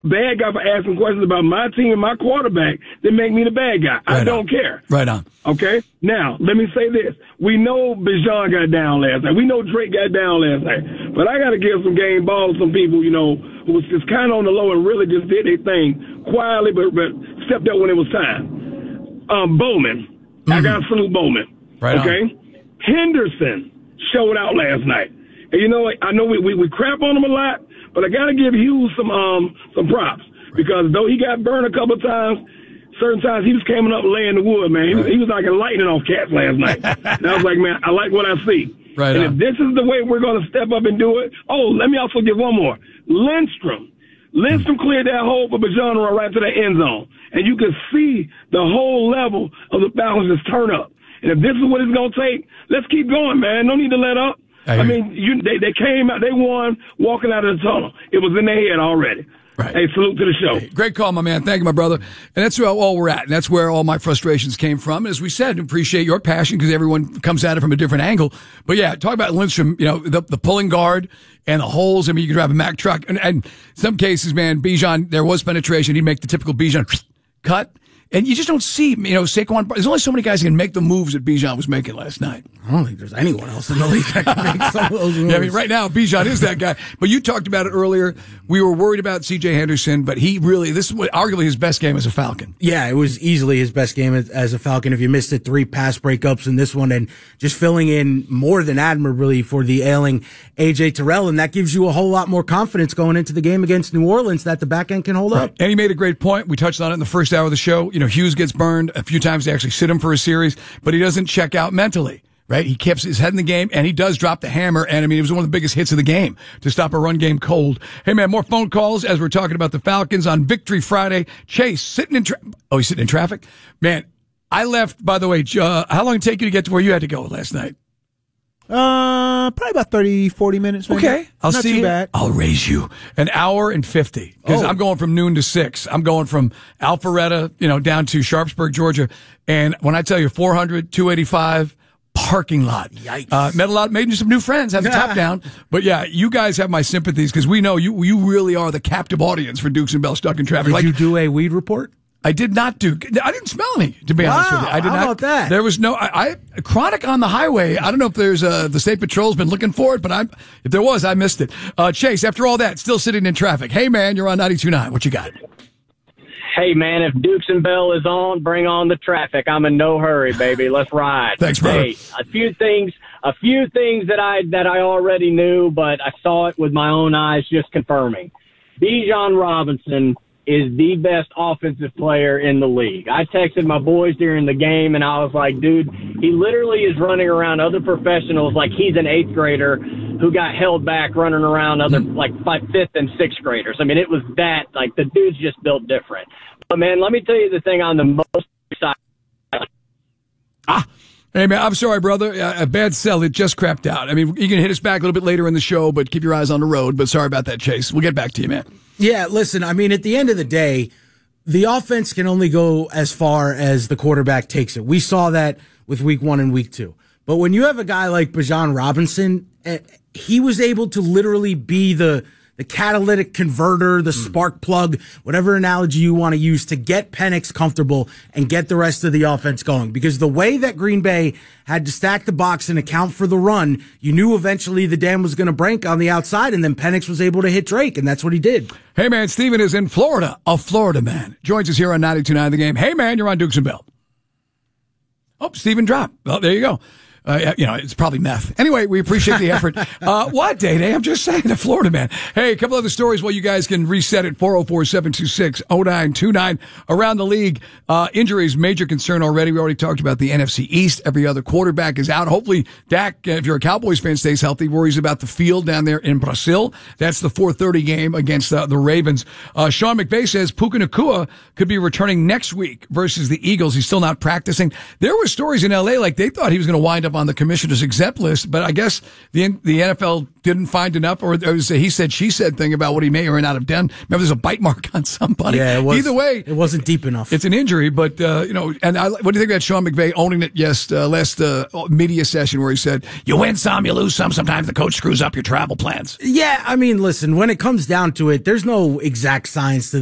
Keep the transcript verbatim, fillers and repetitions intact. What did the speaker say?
bad guy for asking questions about my team and my quarterback that make me the bad guy. Right I don't on. care. Right on. Okay? Now, let me say this. We know Bijan got down last night. We know Drake got down last night. But I got to give some game ball to some people, you know, who was just kind of on the low and really just did their thing quietly, but, but stepped up when it was time. Um, Bowman. Mm-hmm. I got to salute Bowman. Right okay? on. Henderson showed out last night. And you know, I know we, we, we crap on him a lot, but I got to give Hughes some um some props. Because though he got burned a couple of times, certain times he was coming up laying the wood, man. He, right. was, he was like a lightning off cats last night. And I was like, man, I like what I see. Right and on. if this is the way we're going to step up and do it, oh, let me also give one more. Lindstrom. Lindstrom mm. cleared that hole for Bijan right to the end zone. And you can see the whole level of the Falcons just turn up. And if this is what it's going to take, let's keep going, man. No need to let up. I, I mean, you, they, they came out, they won walking out of the tunnel. It was in their head already. Right. Hey, salute to the show. Hey, great call, my man. Thank you, my brother. And that's where all we're at. And that's where all my frustrations came from. As we said, appreciate your passion because everyone comes at it from a different angle. But yeah, talk about Lindstrom, you know, the, the pulling guard and the holes. I mean, you could drive a Mack truck. And, and some cases, man, Bijan, there was penetration. He'd make the typical Bijan cut. And you just don't see, you know, Saquon. There's only so many guys who can make the moves that Bijan was making last night. I don't think there's anyone else in the league that can make some of those moves. Yeah, I mean, right now, Bijan is that guy. But you talked about it earlier. We were worried about C J Henderson, but he really, this is what, arguably his best game as a Falcon. Yeah, it was easily his best game as, as a Falcon. If you missed it, three pass breakups in this one and just filling in more than admirably for the ailing A J Terrell. And that gives you a whole lot more confidence going into the game against New Orleans that the back end can hold right. up. And he made a great point. We touched on it in the first hour of the show. You know, Hughes gets burned a few times. They actually sit him for a series, but he doesn't check out mentally. Right? He keeps his head in the game, and he does drop the hammer. And, I mean, it was one of the biggest hits of the game to stop a run game cold. Hey, man, more phone calls as we're talking about the Falcons on Victory Friday. Chase, sitting in tra- oh, he's sitting in traffic? Man, I left, by the way, uh, how long did it take you to get to where you had to go last night? Uh, probably about thirty, forty minutes. Maybe. Okay. I'll Not see too you. bad. I'll raise you an hour and fifty because oh. I'm going from noon to six. I'm going from Alpharetta, you know, down to Sharpsburg, Georgia. And when I tell you four hundred, two eighty-five, parking lot. Yikes. Uh, met a lot, made some new friends, had the top down. But yeah, you guys have my sympathies because we know you, you really are the captive audience for Dukes and Bell stuck in traffic. Did like, you do a weed report? I did not do. I didn't smell any, to be wow, honest with you. I did how not. about that? There was no. I, I chronic on the highway. I don't know if there's uh the state patrol's been looking for it, but I if there was, I missed it. Uh, Chase, after all that, still sitting in traffic. Hey man, you're on ninety-two point nine. What you got? Hey man, if Dukes and Bell is on, bring on the traffic. I'm in no hurry, baby. Let's ride. Thanks, brother. Hey, a few things, a few things that I that I already knew, but I saw it with my own eyes, just confirming. Bijan Robinson is the best offensive player in the league. I texted my boys during the game, and I was like, dude, he literally is running around other professionals like he's an eighth grader who got held back running around other, like, five, fifth and sixth graders. I mean, it was that, like, the dude's just built different. But, man, let me tell you the thing I'm the most excited about. Ah. Hey, man, I'm sorry, brother. A bad sell. It just crapped out. I mean, you can hit us back a little bit later in the show, but keep your eyes on the road. But sorry about that, Chase. We'll get back to you, man. Yeah, listen, I mean, at the end of the day, the offense can only go as far as the quarterback takes it. We saw that with week one and week two. But when you have a guy like Bijan Robinson, he was able to literally be the the catalytic converter, the spark plug, whatever analogy you want to use to get Penix comfortable and get the rest of the offense going. Because the way that Green Bay had to stack the box and account for the run, you knew eventually the dam was going to break on the outside, and then Penix was able to hit Drake, and that's what he did. Hey, man, Steven is in Florida, a Florida man. Joins us here on ninety-two point nine The Game. Hey, man, you're on Dukes and Bell. Oh, Steven dropped. Well, there you go. Uh, you know, it's probably meth. Anyway, we appreciate the effort. Uh, what, Day-Day? I'm just saying, the Florida man. Hey, a couple other stories while you guys can reset at four oh four, seven two six, oh nine two nine. Around the league, uh, injuries, major concern already. We already talked about the N F C East. Every other quarterback is out. Hopefully, Dak, if you're a Cowboys fan, stays healthy. Worries about the field down there in Brazil. That's the four thirty game against uh, the Ravens. Uh, Sean McVay says Puka Nacua could be returning next week versus the Eagles. He's still not practicing. There were stories in L A like they thought he was going to wind up up on the commissioner's exempt list, but I guess the the N F L didn't find enough, or there was a he said, she said thing about what he may or may not have done. Remember, there's a bite mark on somebody. Yeah, it was, Either way, it wasn't deep enough. It's an injury, but, uh, you know, and I, what do you think about Sean McVay owning it yes, uh, last uh, media session where he said, you win some, you lose some, sometimes the coach screws up your travel plans? Yeah, I mean, listen, when it comes down to it, there's no exact science to